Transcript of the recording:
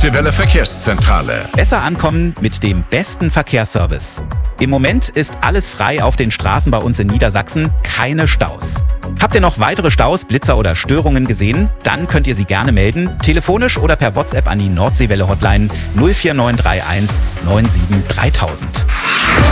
Nordseewelle Verkehrszentrale. Besser ankommen mit dem besten Verkehrsservice. Im Moment ist alles frei auf den Straßen bei uns in Niedersachsen, keine Staus. Habt ihr noch weitere Staus, Blitzer oder Störungen gesehen? Dann könnt ihr sie gerne melden, telefonisch oder per WhatsApp an die Nordseewelle Hotline 04931 97 3000.